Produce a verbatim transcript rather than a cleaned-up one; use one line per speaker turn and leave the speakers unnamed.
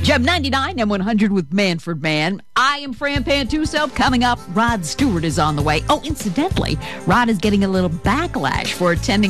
Gem ninety-nine and one hundred with Manfred Mann. I am Fran Pantuso. Coming up, Rod Stewart is on the way. Oh, incidentally, Rod is getting a little backlash for attending